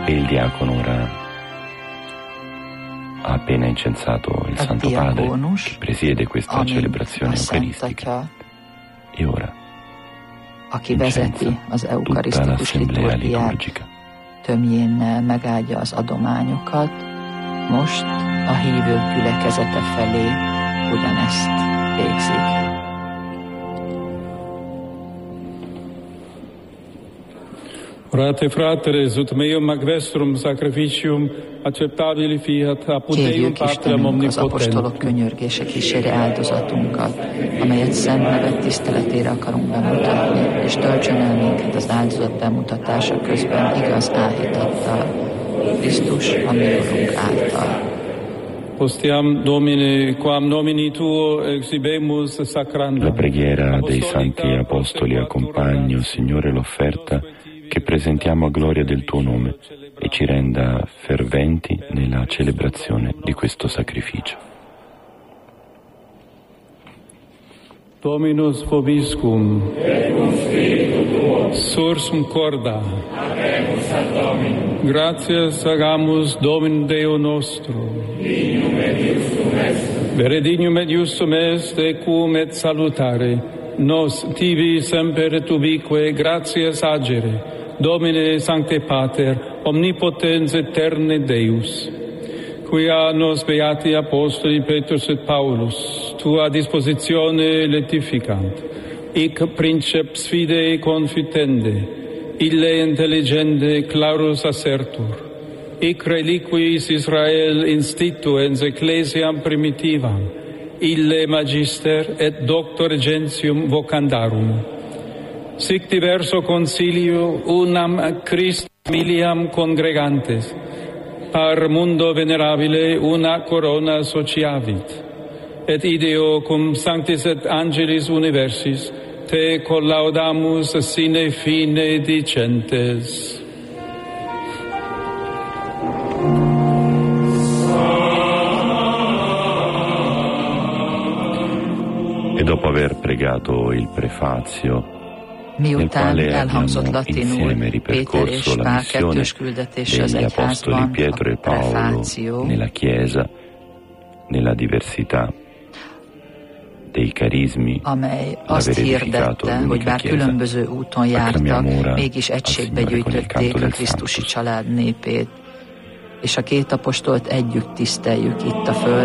E il diacono ora ha appena incensato il Santo Padre che presiede questa celebrazione eucaristica. E ora aki vezeti az eukarisztikus liturgiát, tömjén megáldja az adományokat, most a hívők gyülekezete felé ugyanezt végzik. Orate fratres, ut meum ac vestrum sacrificium acceptabili fiat apud Deum Patrem omnipotentem. Az apostolok könyörgése kísérje áldozatunkat, amelyet szent nevet tiszteletére akarunk bemutatni, és töltsön el minket az áldozat bemutatása közben igaz áhítattal, Krisztus, a mi Urunk által. Postiam Domine, quam nomini Tuo exhibemus sacranda. La preghiera dei santi apostoli accompagni, o Signore, l'offerta che presentiamo a gloria del Tuo nome e ci renda ferventi nella celebrazione di questo sacrificio. Dominus vobiscum, sursum corda, gratias agamus Domine Deo nostro, veredignum et justum est, equum et salutare, nos tibi semper et ubique gratias agere, Domine Sancte Pater, omnipotens eterne Deus, quia nos beati apostoli Petrus et Paulus, Tua dispositione letificant, hic princeps fidei confitende, ille intelligende clarus assertur, hic reliquis Israel instituens ecclesiam primitivam, ille magister et doctor gentium vocandarum. Sic diverso concilio unam Christ miliam congregantes, par mundo venerabile una corona sociavit, et ideo cum sanctis et angelis universis te collaudamus sine fine dicentes. E dopo aver pregato il prefazio, miután elhangzott latinul Péter és Pál kettős küldetése az egyházban, Pietro e a prefáció, nella Chiesa, nella diversità dei carismi, amely azt hirdette, hogy bár különböző úton jártak, mégis egységbe gyűjtötték a Krisztusi család népét, és a két apostolt együtt tiszteljük itt a földön.